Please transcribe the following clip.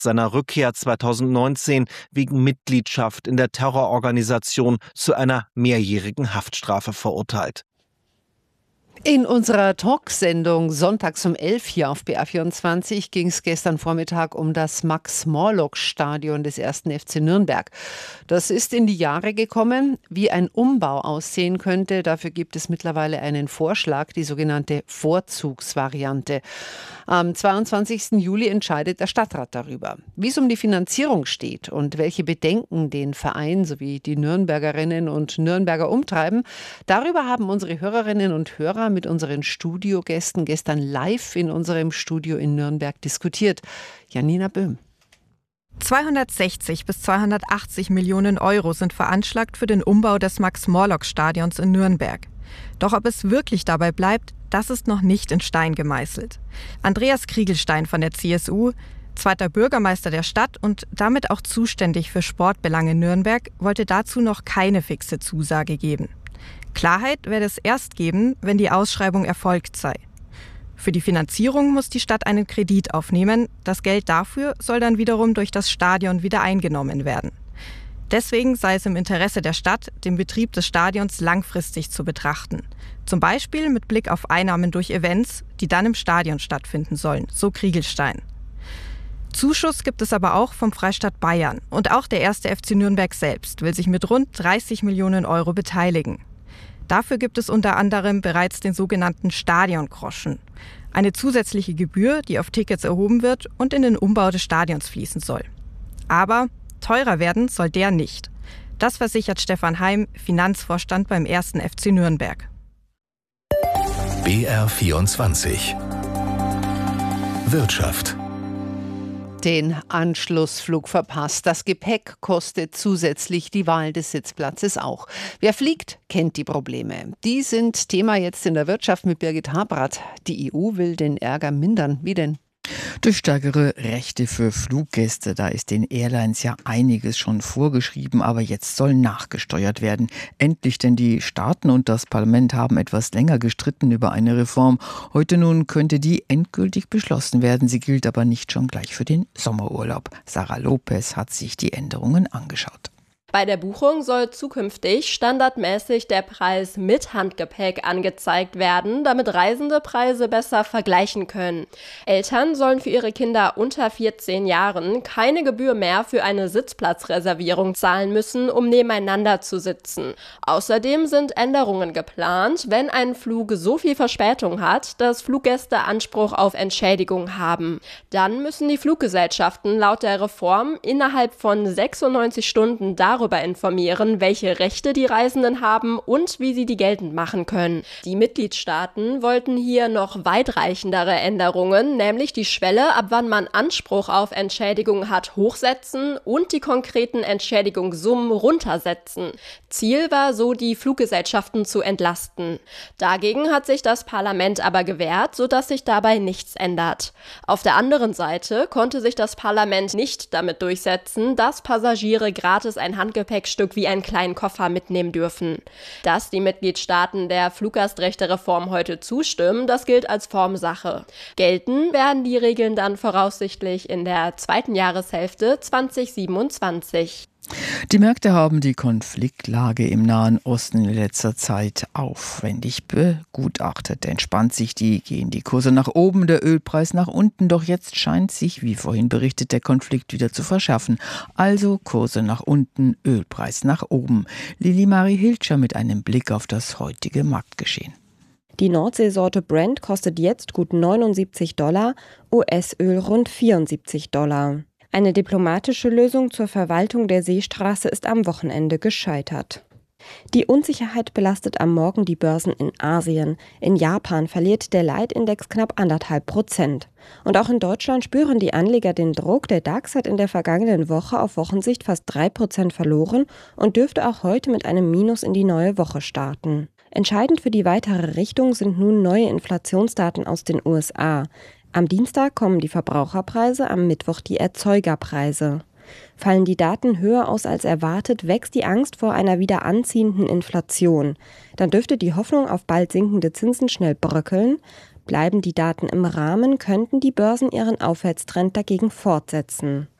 seiner Rückkehr 2019 wegen Mitgliedschaft in der Terrororganisation zu einer mehrjährigen Haftstrafe verurteilt. In unserer Talksendung sonntags um 11 hier auf BR24 ging es gestern Vormittag um das Max-Morlock-Stadion des 1. FC Nürnberg. Das ist in die Jahre gekommen. Wie ein Umbau aussehen könnte, dafür gibt es mittlerweile einen Vorschlag, die sogenannte Vorzugsvariante. Am 22. Juli entscheidet der Stadtrat darüber. Wie es um die Finanzierung steht und welche Bedenken den Verein sowie die Nürnbergerinnen und Nürnberger umtreiben, darüber haben unsere Hörerinnen und Hörer mit unseren Studiogästen gestern live in unserem Studio in Nürnberg diskutiert. Janina Böhm. 260 bis 280 Millionen Euro sind veranschlagt für den Umbau des Max-Morlock-Stadions in Nürnberg. Doch ob es wirklich dabei bleibt, das ist noch nicht in Stein gemeißelt. Andreas Kriegelstein von der CSU, zweiter Bürgermeister der Stadt und damit auch zuständig für Sportbelange in Nürnberg, wollte dazu noch keine fixe Zusage geben. Klarheit werde es erst geben, wenn die Ausschreibung erfolgt sei. Für die Finanzierung muss die Stadt einen Kredit aufnehmen. Das Geld dafür soll dann wiederum durch das Stadion wieder eingenommen werden. Deswegen sei es im Interesse der Stadt, den Betrieb des Stadions langfristig zu betrachten. Zum Beispiel mit Blick auf Einnahmen durch Events, die dann im Stadion stattfinden sollen, so Kriegelstein. Zuschuss gibt es aber auch vom Freistaat Bayern. Und auch der 1. FC Nürnberg selbst will sich mit rund 30 Millionen Euro beteiligen. Dafür gibt es unter anderem bereits den sogenannten Stadiongroschen. Eine zusätzliche Gebühr, die auf Tickets erhoben wird und in den Umbau des Stadions fließen soll. Aber teurer werden soll der nicht. Das versichert Stefan Heim, Finanzvorstand beim 1. FC Nürnberg. BR24 Wirtschaft. Den Anschlussflug verpasst. Das Gepäck kostet zusätzlich die Wahl des Sitzplatzes auch. Wer fliegt, kennt die Probleme. Die sind Thema jetzt in der Wirtschaft mit Birgit Habrath. Die EU will den Ärger mindern. Wie denn? Durch stärkere Rechte für Fluggäste, da ist den Airlines ja einiges schon vorgeschrieben, aber jetzt soll nachgesteuert werden. Endlich, denn die Staaten und das Parlament haben etwas länger gestritten über eine Reform. Heute nun könnte die endgültig beschlossen werden. Sie gilt aber nicht schon gleich für den Sommerurlaub. Sarah Lopez hat sich die Änderungen angeschaut. Bei der Buchung soll zukünftig standardmäßig der Preis mit Handgepäck angezeigt werden, damit Reisende Preise besser vergleichen können. Eltern sollen für ihre Kinder unter 14 Jahren keine Gebühr mehr für eine Sitzplatzreservierung zahlen müssen, um nebeneinander zu sitzen. Außerdem sind Änderungen geplant, wenn ein Flug so viel Verspätung hat, dass Fluggäste Anspruch auf Entschädigung haben. Dann müssen die Fluggesellschaften laut der Reform innerhalb von 96 Stunden darüber informieren, welche Rechte die Reisenden haben und wie sie die geltend machen können. Die Mitgliedstaaten wollten hier noch weitreichendere Änderungen, nämlich die Schwelle, ab wann man Anspruch auf Entschädigung hat, hochsetzen und die konkreten Entschädigungssummen runtersetzen. Ziel war so, die Fluggesellschaften zu entlasten. Dagegen hat sich das Parlament aber gewehrt, sodass sich dabei nichts ändert. Auf der anderen Seite konnte sich das Parlament nicht damit durchsetzen, dass Passagiere gratis ein Handgepäckstück wie einen kleinen Koffer mitnehmen dürfen. Dass die Mitgliedstaaten der Fluggastrechtereform heute zustimmen, das gilt als Formsache. Gelten werden die Regeln dann voraussichtlich in der zweiten Jahreshälfte 2027. Die Märkte haben die Konfliktlage im Nahen Osten in letzter Zeit aufwendig begutachtet. Entspannt sich gehen die Kurse nach oben, der Ölpreis nach unten. Doch jetzt scheint sich, wie vorhin berichtet, der Konflikt wieder zu verschärfen. Also Kurse nach unten, Ölpreis nach oben. Lili Marie Hilscher mit einem Blick auf das heutige Marktgeschehen. Die Nordseesorte Brent kostet jetzt gut $79, US-Öl rund $74. Eine diplomatische Lösung zur Verwaltung der Seestraße ist am Wochenende gescheitert. Die Unsicherheit belastet am Morgen die Börsen in Asien. In Japan verliert der Leitindex knapp 1,5%. Und auch in Deutschland spüren die Anleger den Druck. Der DAX hat in der vergangenen Woche auf Wochensicht fast 3% verloren und dürfte auch heute mit einem Minus in die neue Woche starten. Entscheidend für die weitere Richtung sind nun neue Inflationsdaten aus den USA. Am Dienstag kommen die Verbraucherpreise, am Mittwoch die Erzeugerpreise. Fallen die Daten höher aus als erwartet, wächst die Angst vor einer wieder anziehenden Inflation. Dann dürfte die Hoffnung auf bald sinkende Zinsen schnell bröckeln. Bleiben die Daten im Rahmen, könnten die Börsen ihren Aufwärtstrend dagegen fortsetzen.